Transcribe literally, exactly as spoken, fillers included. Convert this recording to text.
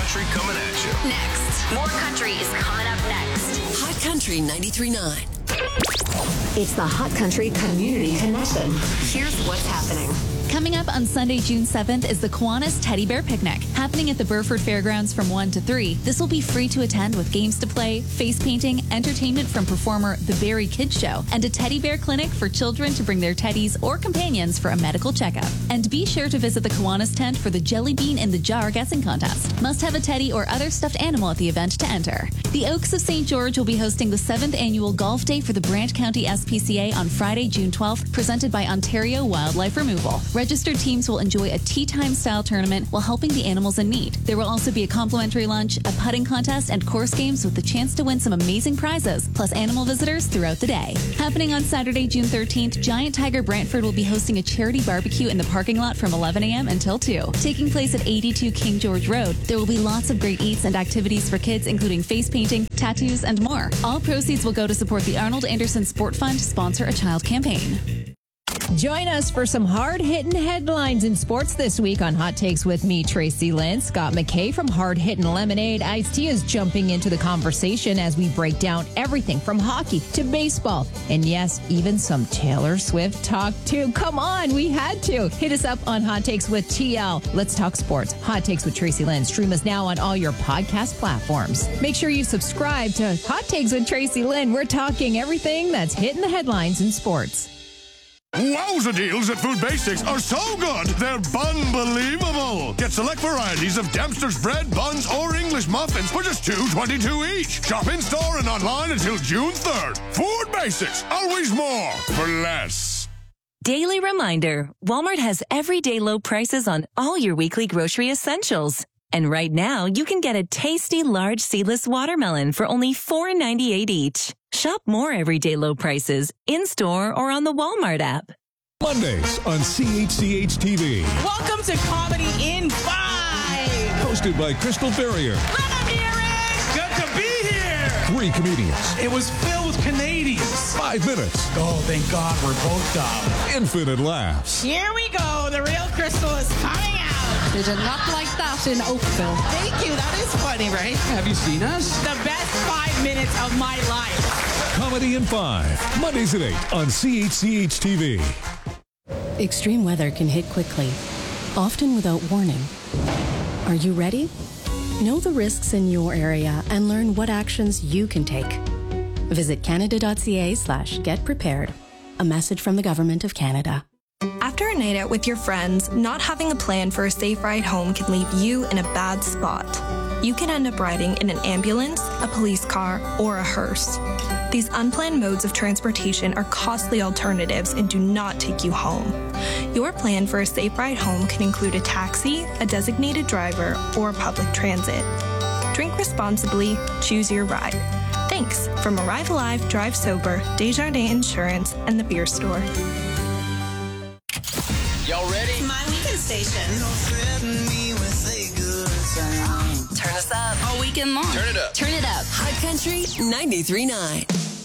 country coming at you. Next. More country is coming up next. Hot Country ninety-three point nine. It's the Hot Country Community Connection. Here's what's happening. Coming up on Sunday, June seventh, is the Kiwanis Teddy Bear Picnic, happening at the Burford Fairgrounds from one to three. This will be free to attend with games to play, face painting, entertainment from performer The Barry Kids Show, and a teddy bear clinic for children to bring their teddies or companions for a medical checkup. And be sure to visit the Kiwanis tent for the Jelly Bean in the Jar guessing contest. Must have a teddy or other stuffed animal at the event to enter. The Oaks of Saint George will be hosting the seventh Annual Golf Day for the Brant County S P C A on Friday, June twelfth, presented by Ontario Wildlife Removal. Registered teams will enjoy a tea time style tournament while helping the animals in need. There will also be a complimentary lunch, a putting contest, and course games with the chance to win some amazing prizes, plus animal visitors throughout the day. Happening on Saturday, June thirteenth, Giant Tiger Brantford will be hosting a charity barbecue in the parking lot from eleven a.m. until two. Taking place at eighty-two King George Road, there will be lots of great eats and activities for kids, including face painting, tattoos, and more. All proceeds will go to support the Arnold Anderson Sport Fund, sponsor a child campaign. Join us for some hard-hitting headlines in sports this week on Hot Takes with me, Tracy Lynn. Scott McKay from Hard Hittin' Lemonade Iced Tea is jumping into the conversation as we break down everything from hockey to baseball. And yes, even some Taylor Swift talk too. Come on, we had to. Hit us up on Hot Takes with T L. Let's talk sports. Hot Takes with Tracy Lynn. Stream us now on all your podcast platforms. Make sure you subscribe to Hot Takes with Tracy Lynn. We're talking everything that's hitting the headlines in sports. Wowza deals at Food Basics are so good, they're bun-believable. Get select varieties of Dempster's bread, buns, or English muffins for just two dollars and twenty-two cents each. Shop in-store and online until June third. Food Basics, always more for less. Daily reminder, Walmart has everyday low prices on all your weekly grocery essentials. And right now, you can get a tasty large seedless watermelon for only four dollars and ninety-eight cents each. Shop more everyday low prices in-store or on the Walmart app. Mondays on C H C H T V. Welcome to Comedy in Five. Hosted by Crystal Ferrier. Let them hear it. Good to be here. Three comedians. It was filled with Canadians. Five minutes. Oh, thank God we're both dumb. Infinite laughs. Here we go. The real Crystal is coming out. They did not like that in Oakville. Thank you. That is funny, right? Have you seen us? The best five minutes of my life. Comedy in Five. Mondays at eight on C H C H T V. Extreme weather can hit quickly, often without warning. Are you ready? Know the risks in your area and learn what actions you can take. Visit canada.ca slash get prepared. A message from the Government of Canada. After a night out with your friends, not having a plan for a safe ride home can leave you in a bad spot. You can end up riding in an ambulance, a police car, or a hearse. These unplanned modes of transportation are costly alternatives and do not take you home. Your plan for a safe ride home can include a taxi, a designated driver, or public transit. Drink responsibly, choose your ride. Thanks from Arrive Alive, Drive Sober, Desjardins Insurance, and the Beer Store. Y'all ready? My weekend station. Turn us up. All weekend long. Turn it up. Turn it up. Hot Country ninety-three point nine.